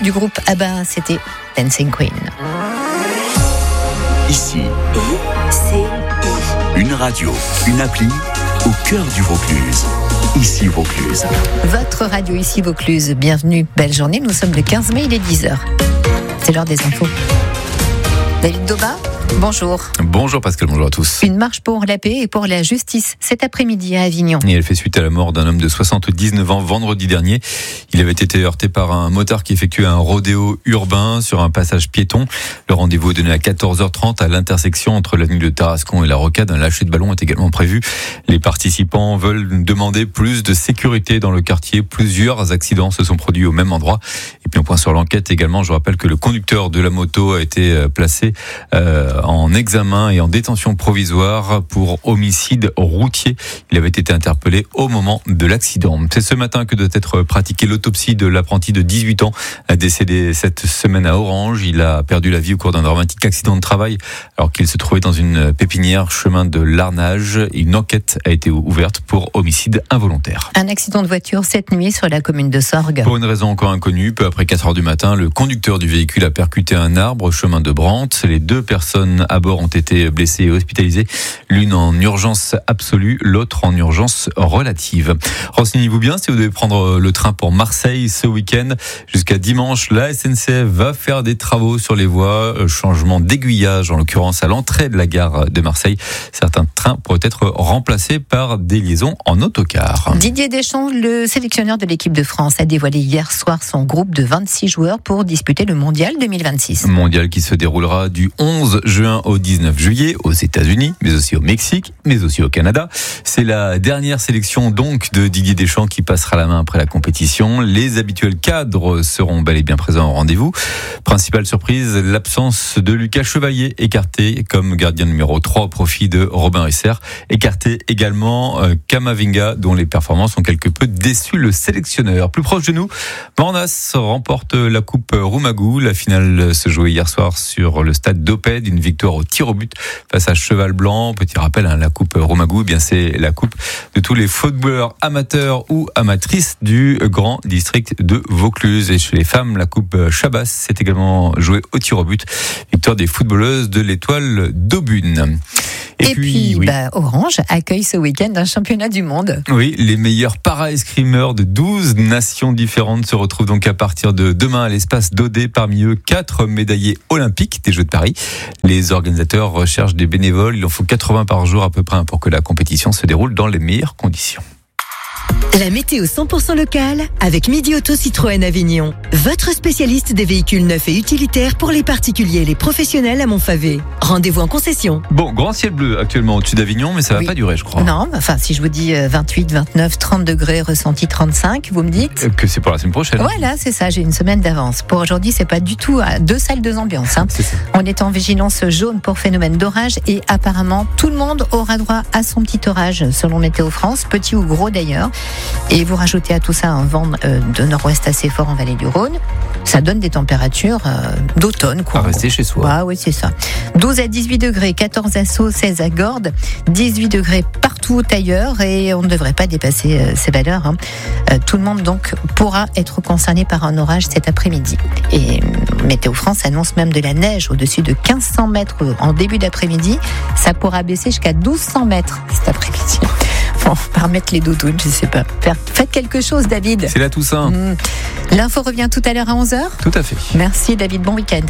du groupe ABBA, c'était Dancing Queen. Ici, une radio, une appli au cœur du Vaucluse. Ici Vaucluse. Votre radio Ici Vaucluse. Bienvenue, belle journée. Nous sommes le 15 mai, il est 10h. C'est l'heure des infos. David Daubin, bonjour. Bonjour Pascal, bonjour à tous. Une marche pour la paix et pour la justice cet après-midi à Avignon. Et elle fait suite à la mort d'un homme de 79 ans vendredi dernier. Il avait été heurté par un motard qui effectuait un rodéo urbain sur un passage piéton. Le rendez-vous est donné à 14h30 à l'intersection entre l'avenue de Tarascon et la Rocade. Un lâcher de ballon est également prévu. Les participants veulent demander plus de sécurité dans le quartier. Plusieurs accidents se sont produits au même endroit. Et puis on point sur l'enquête également. Je rappelle que le conducteur de la moto a été placé en examen et en détention provisoire pour homicide routier. Il avait été interpellé au moment de l'accident. C'est ce matin que doit être pratiquée l'autopsie de l'apprenti de 18 ans décédé cette semaine à Orange. Il a perdu la vie au cours d'un dramatique accident de travail alors qu'il se trouvait dans une pépinière chemin de Larnage. Une enquête a été ouverte pour homicide involontaire. Un accident de voiture cette nuit sur la commune de Sorgues. Pour une raison encore inconnue, peu après 4h du matin, le conducteur du véhicule a percuté un arbre chemin de Brantes. Les deux personnes à bord ont été blessées et hospitalisées, l'une en urgence absolue, l'autre en urgence relative. Renseignez-vous bien si vous devez prendre le train pour Marseille ce week-end. Jusqu'à dimanche, la SNCF va faire des travaux sur les voies, changement d'aiguillage en l'occurrence à l'entrée de la gare de Marseille. Certains trains pourraient être remplacés par des liaisons en autocar. Didier Deschamps, le sélectionneur de l'équipe de France, a dévoilé hier soir son groupe de 26 joueurs pour disputer le Mondial 2026. Mondial qui se déroulera du 11 juin au 19 juillet aux États-Unis, mais aussi au Mexique, mais aussi au Canada. C'est la dernière sélection donc de Didier Deschamps qui passera la main après la compétition. Les habituels cadres seront bel et bien présents au rendez-vous. Principale surprise, l'absence de Lucas Chevalier, écarté comme gardien numéro 3 au profit de Robin Risser. Écarté également Kamavinga, dont les performances ont quelque peu déçu le sélectionneur. Plus proche de nous, Bornas remporte la Coupe Roumagou. La finale se jouait hier soir sur le stade d'Opède, une victoire au tir au but face à Cheval Blanc. Petit rappel, la Coupe Roumagou, eh bien c'est la coupe de tous les footballeurs amateurs ou amatrices du grand district de Vaucluse. Et chez les femmes, la Coupe Chabas s'est également jouée au tir au but. Victoire des footballeuses de l'Étoile d'Aubune. Et puis oui. Orange accueille ce week-end un championnat du monde. Oui, les meilleurs para-escrimeurs de 12 nations différentes se retrouvent donc à partir de demain à l'espace d'Odé. Parmi eux, 4 médaillés olympiques des Jeux de Paris. Les organisateurs recherchent des bénévoles. Il en faut 80 par jour à peu près pour que la compétition se déroule dans les meilleures conditions. La météo 100% locale avec Midi Auto Citroën Avignon. Votre spécialiste des véhicules neufs et utilitaires pour les particuliers et les professionnels à Montfavet. Rendez-vous en concession. Bon, grand ciel bleu actuellement au-dessus d'Avignon, mais ça va pas durer, je crois. Non, enfin, si je vous dis 28, 29, 30 degrés, ressenti 35, vous me dites que c'est pour la semaine prochaine. Voilà, c'est ça, j'ai une semaine d'avance. Pour aujourd'hui, c'est pas du tout à 2 salles, 2 ambiances. C'est ça. On est en vigilance jaune pour phénomène d'orage et apparemment, tout le monde aura droit à son petit orage selon Météo France, petit ou gros d'ailleurs. Et vous rajoutez à tout ça un vent de nord-ouest assez fort en vallée du Rhône. Ça donne des températures d'automne, quoi. À rester chez soi. Ah oui, c'est ça. 12 à 18 degrés, 14 à Sceaux, 16 à Gordes, 18 degrés partout ailleurs et on ne devrait pas dépasser ces valeurs. Tout le monde donc pourra être concerné par un orage cet après-midi. Et Météo France annonce même de la neige au-dessus de 1500 mètres en début d'après-midi. Ça pourra baisser jusqu'à 1200 mètres cet après-midi. Bon, on va remettre les doudounes, je sais pas. Faites quelque chose, David. C'est la Toussaint. L'info revient tout à l'heure à 11h. Tout à fait. Merci, David. Bon week-end.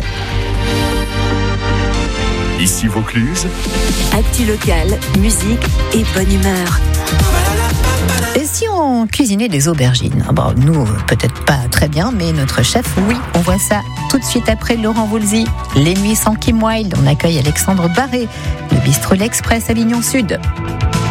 Ici Vaucluse. Actu local, musique et bonne humeur. Et si on cuisinait des aubergines? Bon, nous, peut-être pas très bien, mais notre chef, oui. On voit ça tout de suite après Laurent Voulzy. Les nuits sans Kim Wilde. On accueille Alexandre Barré, le bistrot L'Express Avignon Sud.